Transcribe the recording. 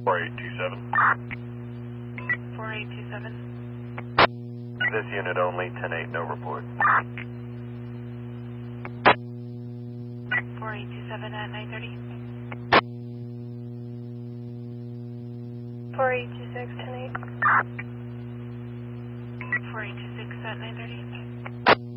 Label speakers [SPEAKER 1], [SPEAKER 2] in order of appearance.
[SPEAKER 1] 4827.
[SPEAKER 2] 4827.
[SPEAKER 1] This unit only, 10-8, no report.
[SPEAKER 2] 4827 at 930.
[SPEAKER 3] 4826, 10-8.
[SPEAKER 2] 4826 at 930.